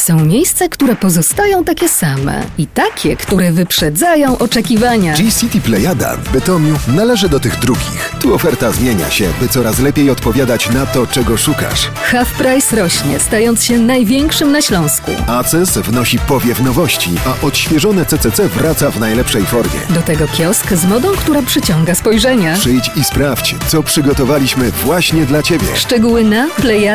Są miejsca, które pozostają takie same i takie, które wyprzedzają oczekiwania. G-City Plejada w Bytomiu należy do tych drugich. Tu oferta zmienia się, by coraz lepiej odpowiadać na to, czego szukasz. Half Price rośnie, stając się największym na Śląsku. ACES wnosi powiew nowości, a odświeżone CCC wraca w najlepszej formie. Do tego kiosk z modą, która przyciąga spojrzenia. Przyjdź i sprawdź, co przygotowaliśmy właśnie dla Ciebie. Szczegóły na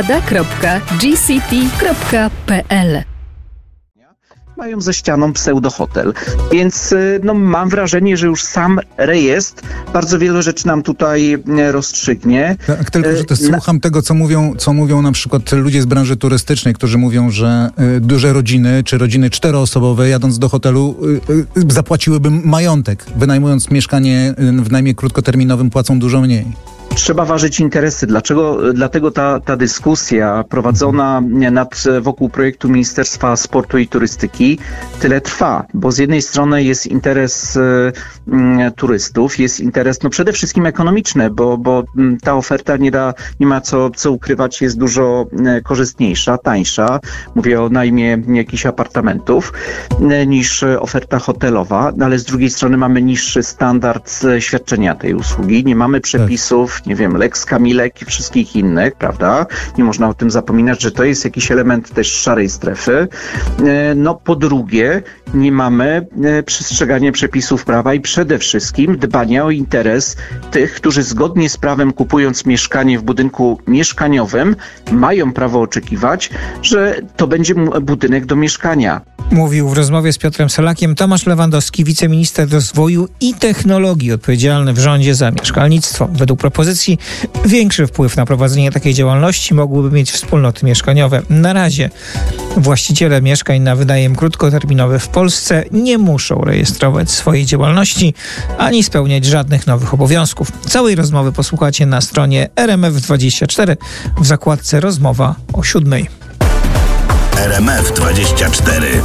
plejada.gcity.pl. Mają ze ścianą pseudohotel, więc mam wrażenie, że już sam rejestr bardzo wiele rzeczy nam tutaj rozstrzygnie. Tak, tylko że słucham tego, co mówią na przykład ludzie z branży turystycznej, którzy mówią, że duże rodziny, czy rodziny 4-osobowe jadąc do hotelu zapłaciłyby majątek. Wynajmując mieszkanie w najmie krótkoterminowym płacą dużo mniej. Trzeba ważyć interesy. Dlatego ta dyskusja prowadzona wokół projektu Ministerstwa Sportu i Turystyki tyle trwa, bo z jednej strony jest interes turystów, jest interes przede wszystkim ekonomiczny, bo ta oferta nie ma co ukrywać, jest dużo korzystniejsza, tańsza, mówię o najmie jakichś apartamentów, niż oferta hotelowa, ale z drugiej strony mamy niższy standard świadczenia tej usługi, nie mamy przepisów, Lex Kamilek i wszystkich innych, prawda? Nie można o tym zapominać, że to jest jakiś element też szarej strefy. Po drugie, nie mamy przestrzegania przepisów prawa i przede wszystkim dbania o interes tych, którzy zgodnie z prawem, kupując mieszkanie w budynku mieszkaniowym, mają prawo oczekiwać, że to będzie budynek do mieszkania. Mówił w rozmowie z Piotrem Selakiem Tomasz Lewandowski, wiceminister rozwoju i technologii odpowiedzialny w rządzie za mieszkalnictwo. Według propozycji większy wpływ na prowadzenie takiej działalności mogłyby mieć wspólnoty mieszkaniowe. Na razie właściciele mieszkań na wynajem krótkoterminowy w Polsce nie muszą rejestrować swojej działalności ani spełniać żadnych nowych obowiązków. Całej rozmowy posłuchacie na stronie RMF24 w zakładce Rozmowa o 7:00. RMF24